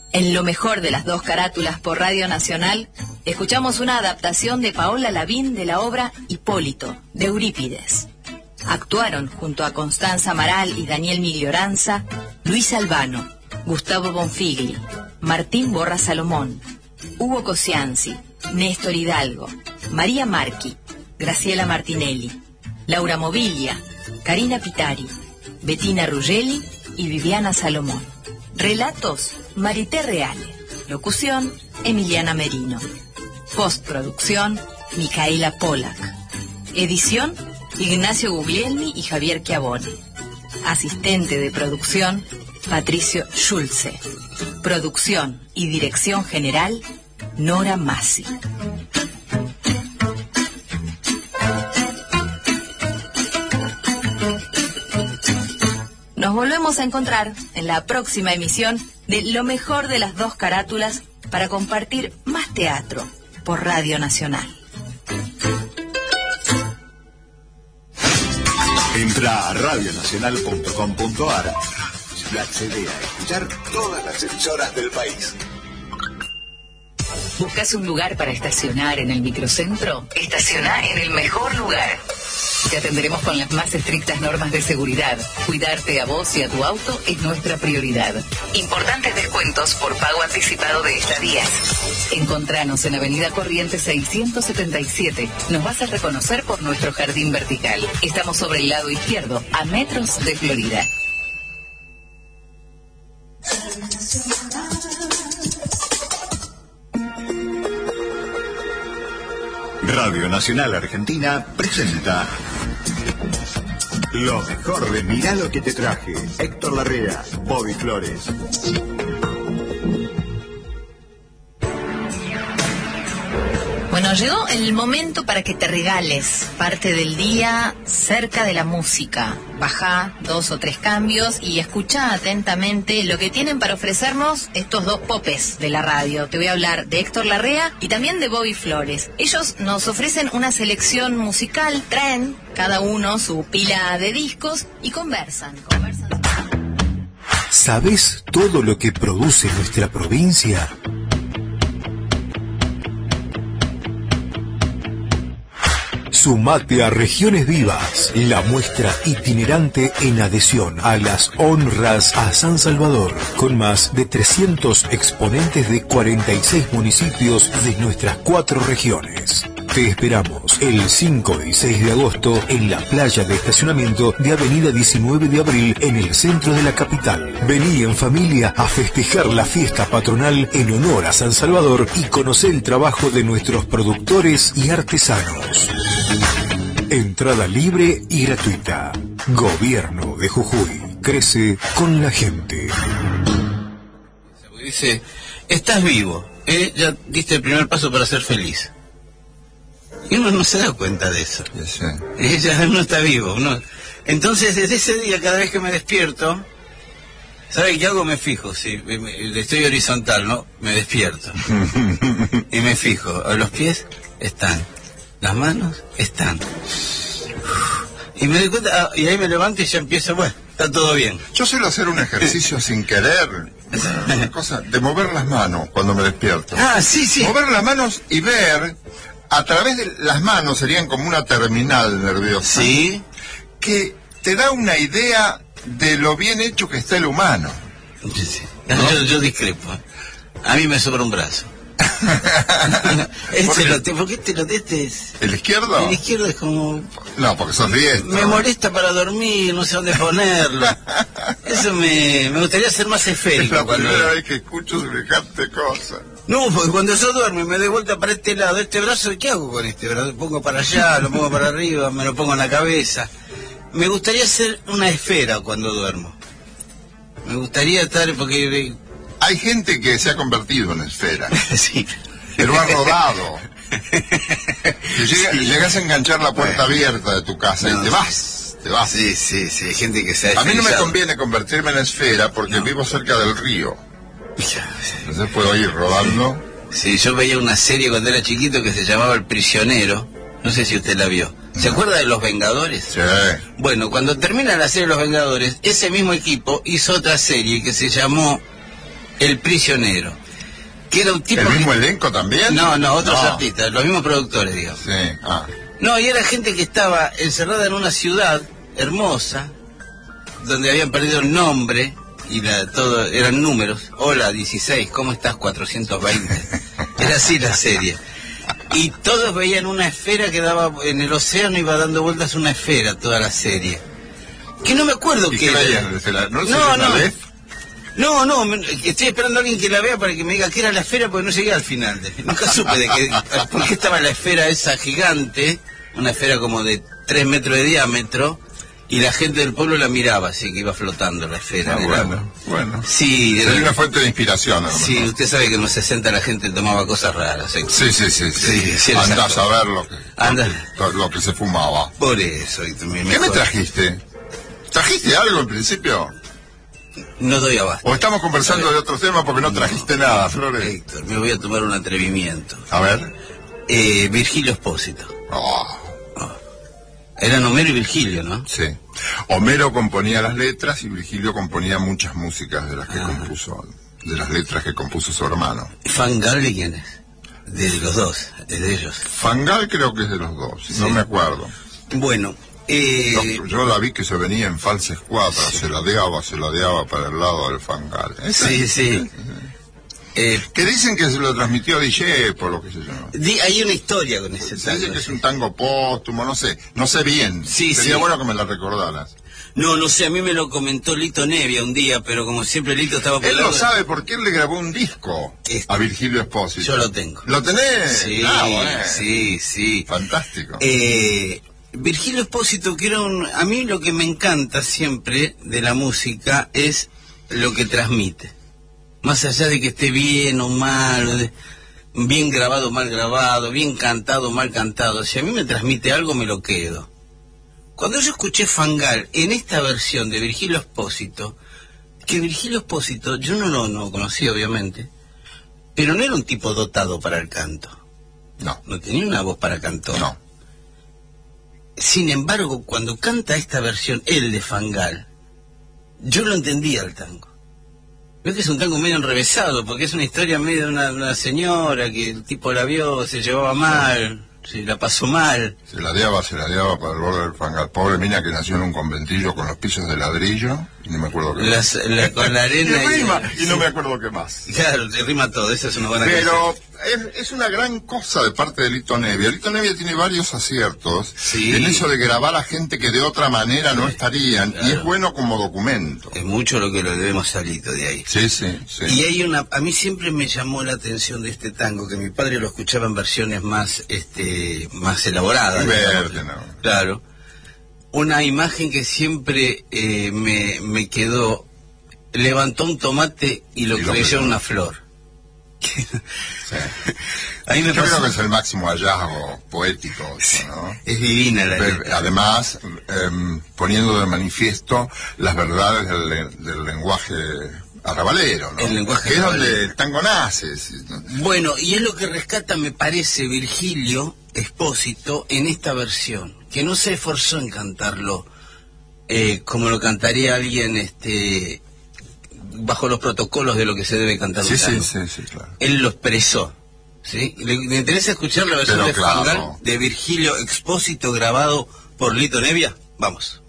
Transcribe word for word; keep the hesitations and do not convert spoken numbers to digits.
En lo mejor de las dos carátulas por Radio Nacional, escuchamos una adaptación de Paola Lavín de la obra Hipólito, de Eurípides. Actuaron junto a Constanza Amaral y Daniel Miglioranza, Luis Albano, Gustavo Bonfigli, Martín Borra Salomón, Hugo Cosianzi, Néstor Hidalgo, María Marchi, Graciela Martinelli, Laura Mobilia, Karina Pitari, Bettina Ruggeli y Viviana Salomón. Relatos, Marité Reale. Locución, Emiliana Merino. Postproducción, Micaela Pollack. Edición, Ignacio Guglielmi y Javier Chiavone. Asistente de producción, Patricio Schulze. Producción y dirección general, Nora Massi. Nos volvemos a encontrar en la próxima emisión de Lo mejor de las dos carátulas para compartir más teatro por Radio Nacional. Entra a radio nacional punto com punto a r y accede a escuchar todas las emisoras del país. ¿Buscas un lugar para estacionar en el microcentro? Estaciona en el mejor lugar. Te atenderemos con las más estrictas normas de seguridad. Cuidarte a vos y a tu auto es nuestra prioridad. Importantes descuentos por pago anticipado de estadías. Encontranos en Avenida Corrientes seiscientos setenta y siete. Nos vas a reconocer por nuestro jardín vertical. Estamos sobre el lado izquierdo, a metros de Florida. Radio Nacional Argentina presenta lo mejor de Mirá lo que te traje. Héctor Larrea, Bobby Flores. Bueno, llegó el momento para que te regales parte del día cerca de la música. Bajá dos o tres cambios y escuchá atentamente lo que tienen para ofrecernos estos dos popes de la radio. Te voy a hablar de Héctor Larrea y también de Bobby Flores. Ellos nos ofrecen una selección musical, traen cada uno su pila de discos y conversan, conversan. ¿Sabés todo lo que produce nuestra provincia? Sumate a Regiones Vivas, la muestra itinerante en adhesión a las honras a San Salvador, con más de trescientos exponentes de cuarenta y seis municipios de nuestras cuatro regiones. Te esperamos el cinco y seis de agosto en la playa de estacionamiento de Avenida diecinueve de abril en el centro de la capital. Vení en familia a festejar la fiesta patronal en honor a San Salvador y conocer el trabajo de nuestros productores y artesanos. Entrada libre y gratuita. Gobierno de Jujuy. Crece con la gente. Dice, estás vivo, ¿eh? Ya diste el primer paso para ser feliz. Y uno no se da cuenta de eso. Sí. Ella no está vivo. Uno... Entonces, desde ese día, cada vez que me despierto, ¿sabe qué hago? Me fijo. Si me, me, estoy horizontal, ¿no? Me despierto. Y me fijo. A los pies están. Las manos están. Y me doy cuenta, ah, y ahí me levanto y ya empiezo, bueno, está todo bien. Yo suelo hacer un ejercicio sin querer, una cosa, de mover las manos cuando me despierto. Ah, sí, sí. Mover las manos y ver, a través de las manos, serían como una terminal nerviosa. Sí. Que te da una idea de lo bien hecho que está el humano. Sí, sí. ¿No? Yo, yo discrepo. A mí me sobra un brazo. este lo, ¿Por qué te lo este es? ¿El izquierdo? El izquierdo es como... No, porque sos diestro. Me molesta para dormir, no sé dónde ponerlo. Eso me, me gustaría ser más esférico. Es la cuando... primera vez que escucho semejante cosa. No, porque cuando yo duermo y me doy vuelta para este lado, este brazo, ¿qué hago con este brazo? Lo pongo para allá, lo pongo para arriba, me lo pongo en la cabeza. Me gustaría ser una esfera cuando duermo. Me gustaría estar, porque... Hay gente que se ha convertido en esfera. Sí. Pero ha rodado. Que llega, sí. Llegas a enganchar la puerta sí. abierta de tu casa no, y te vas. Te vas. Sí, sí, sí. Hay gente que se ha A mí no me conviene convertirme en esfera porque no. vivo cerca del río. Entonces puedo ir rodando. Sí, yo veía una serie cuando era chiquito que se llamaba El Prisionero. No sé si usted la vio. ¿Se no. acuerda de Los Vengadores? Sí. Bueno, cuando termina la serie Los Vengadores, ese mismo equipo hizo otra serie que se llamó El Prisionero, que era un tipo... ¿El mismo que... elenco también? No, no, otros no. artistas, los mismos productores, digamos. Sí, ah. No, y era gente que estaba encerrada en una ciudad hermosa, donde habían perdido el nombre, y la, todo eran números. Hola, dieciséis, ¿cómo estás? cuatrocientos veinte. Era así la serie. Y todos veían una esfera que daba en el océano, iba dando vueltas una esfera toda la serie. Que no me acuerdo ¿Y qué qué era. veían? ¿Se la- ¿No, se No, la no. ves? No, no, me- estoy esperando a alguien que la vea para que me diga qué era la esfera, porque no llegué al final. de- Nunca supe de qué, por qué estaba la esfera esa gigante, una esfera como de tres metros de diámetro, y la gente del pueblo la miraba, así que iba flotando la esfera. Ah, en el bueno, agua. bueno. Sí, Sería era- una fuente de inspiración, a lo sí, mejor. usted sabe que en los sesenta la gente tomaba cosas raras. ¿eh? Sí, sí, sí, sí. Sí, sí, Andás exacto. a ver lo que, Anda. lo, que- lo que se fumaba. Por eso. Y también ¿Qué me mejor- trajiste? ¿Trajiste algo en principio? No doy abasto. ¿O estamos conversando de otros temas porque no trajiste nada, Flores? Héctor, me voy a tomar un atrevimiento. A ver. Eh, Virgilio Espósito. Oh, Eran Homero y Virgilio, ¿no? sí. Homero componía las letras y Virgilio componía muchas músicas de las que Ah. compuso, de las letras que compuso su hermano. ¿Fangal de quién es? De los dos, es de ellos. Fangal creo que es de los dos, Sí. no me acuerdo. Bueno, eh, Yo, yo la vi que se venía en falsa escuadra, se ladeaba, se ladeaba para el lado del Fangal. Esa- sí, sí. Eh, Que dicen que se lo transmitió a Dische, por lo que se llama. di- hay una historia con ese Se dice tango. que es un tango póstumo, no sé, no sé bien. Sí, Sería sí. bueno que me la recordaras. No, no sé, a mí me lo comentó Lito Nevia un día, pero como siempre Lito estaba... por Él el lo lado- sabe porque él le grabó un disco Este. a Virgilio Espósito. Yo lo tengo. ¿Lo tenés? Sí, Ah, bueno. sí, sí. Fantástico. Eh, Virgilio Espósito, que era un... A mí lo que me encanta siempre de la música es lo que transmite. Más allá de que esté bien o mal, de- bien grabado o mal grabado, bien cantado o mal cantado, si a mí me transmite algo me lo quedo. Cuando yo escuché Fangal en esta versión de Virgilio Espósito, que Virgilio Espósito, yo no lo no conocí obviamente, pero no era un tipo dotado para el canto. No, No tenía una voz para cantor. no. Sin embargo, cuando canta esta versión, él de Fangal, yo lo entendía el tango. Veo que es un tango medio enrevesado, porque es una historia medio de una, una señora que el tipo la vio, se llevaba mal, se la pasó mal. Se ladeaba, se ladeaba para el borde del Fangal. Pobre mina que nació en un conventillo con los pisos de ladrillo, y no me acuerdo qué Las- la- con la arena y, y- rima, y no me acuerdo qué más. Claro, te rima todo, esa es una buena Pero es, es una gran cosa de parte de Lito Nevia. Lito Nevia tiene varios aciertos Sí. en eso de grabar a gente que de otra manera no estarían, y Claro. es bueno como documento. Es mucho lo que lo debemos salido de ahí. Sí, sí, sí. Y hay una, a mí siempre me llamó la atención de este tango, que mi padre lo escuchaba en versiones más, este, más elaboradas. Verde, digamos. ¿no? Claro. Una imagen que siempre eh, me, me quedó, levantó un tomate y lo Y lo creyó creyó. una flor. Sí. A mí me Yo pasó- creo que es el máximo hallazgo poético, eso, ¿no? es divina la Pero, letra. además, em, poniendo de manifiesto las verdades del, le- del lenguaje arrabalero, ¿no? El lenguaje que es donde arrabalero. el tango nace. ¿sí? ¿no? Bueno, y es lo que rescata, me parece, Virgilio Espósito en esta versión, que no se esforzó en cantarlo eh, como lo cantaría alguien este, bajo los protocolos de lo que se debe cantar un Sí, sí, tango. sí, sí, claro. Él lo expresó. ¿Sí? ¿Le, le interesa escuchar la versión Pero de claro. Fangal de Virgilio Expósito grabado por Lito Nevia? Vamos.